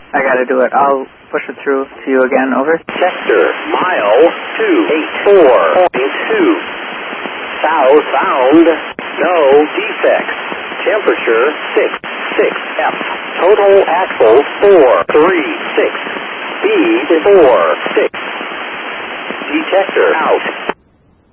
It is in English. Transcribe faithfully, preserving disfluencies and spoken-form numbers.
I gotta do it. I'll push it through to you again. Over. Sector, mile two eight four point two. South bound, no defects. Temperature six six F. Total axle four three six. Speed four six. Detector out.